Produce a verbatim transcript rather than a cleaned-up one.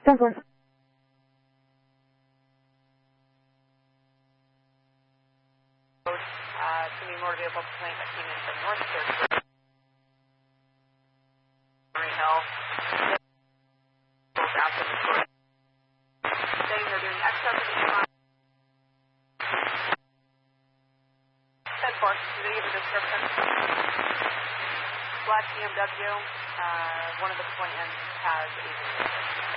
ten four. Uh, to be motor vehicle plane that came in from North Carolina. Green Hill. Out to the shore. Saying they're doing excess of the ten four. Did they give a description? Black B M W. Uh, one of the plans has a